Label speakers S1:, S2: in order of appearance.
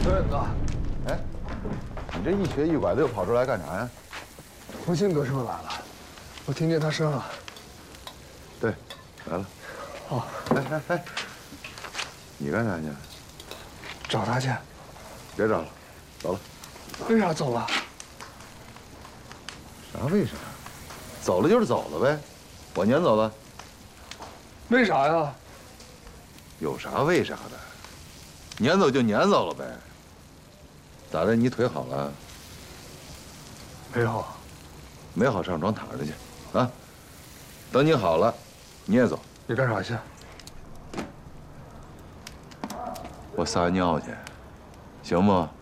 S1: 小远哥，
S2: 哎，你这一瘸一拐的又跑出来干啥呀？
S1: 红星哥是不是来了？我听见他声了。
S2: 对，来了。
S1: 哦，
S2: 哎，你干啥去？
S1: 找他去。
S2: 别找了，走了。
S1: 为啥走了？
S2: 啥为啥？走了就是走了呗，我撵走了。
S1: 为啥呀？
S2: 有啥为啥的？撵走就撵走了呗。咋的？你腿好了？
S1: 没有。
S2: 没好上床躺着去，啊！等你好了，你也走。
S1: 你干啥去？
S2: 我撒尿去，行不？